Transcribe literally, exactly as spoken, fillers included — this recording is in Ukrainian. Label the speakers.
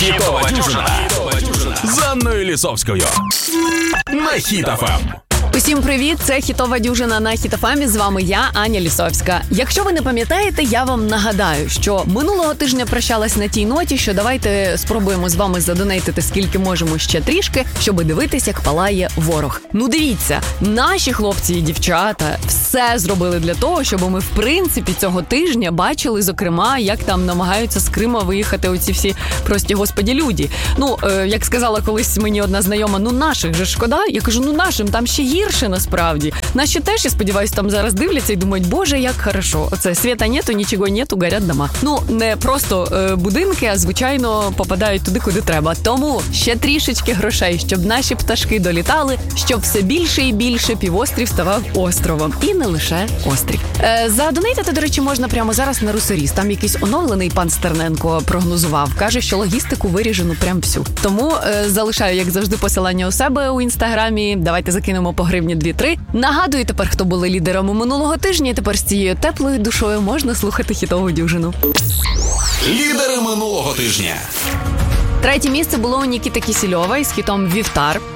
Speaker 1: Хітова дюжина з Анною Лісовською на Хіт еф ем.
Speaker 2: Усім привіт, це Хітова дюжина на Хіт еф ем, з вами я, Аня Лісовська. Якщо ви не пам'ятаєте, я вам нагадаю, що минулого тижня прощалась на тій ноті, що давайте спробуємо з вами задонейтити скільки можемо ще трішки, щоб дивитись, як палає ворог. Ну дивіться, наші хлопці і дівчата все зробили для того, щоб ми в принципі цього тижня бачили, зокрема, як там намагаються з Крима виїхати оці всі, прості господі, люди. Ну, е, як сказала колись мені одна знайома, ну наших же шкода. Я кажу, ну нашим там ще гірше насправді. Наші теж, я сподіваюся, там зараз дивляться і думають, боже, як хорошо. Оце світа нету, нічого нету, горять дома. Ну, не просто е, будинки, а звичайно попадають туди, куди треба. Тому ще трішечки грошей, щоб наші пташки долітали, щоб все більше і більше півострів ставав островом. І не лише острів. Е, задонейтити, до речі, можна прямо зараз на Русоріс. Там якийсь оновлений пан Стерненко прогнозував. Каже, що логістику виріжену прям всю. Тому е, залишаю, як завжди, посилання у себе у інстаграмі. Давайте закинемо по гривні дві-три. Нагадую тепер, хто були лідерами минулого тижня, і тепер з цією теплою душою можна слухати Хітову дюжину.
Speaker 1: Лідери минулого тижня.
Speaker 2: Третє місце було у Нікіти Кісільова із хітом «Вівтар».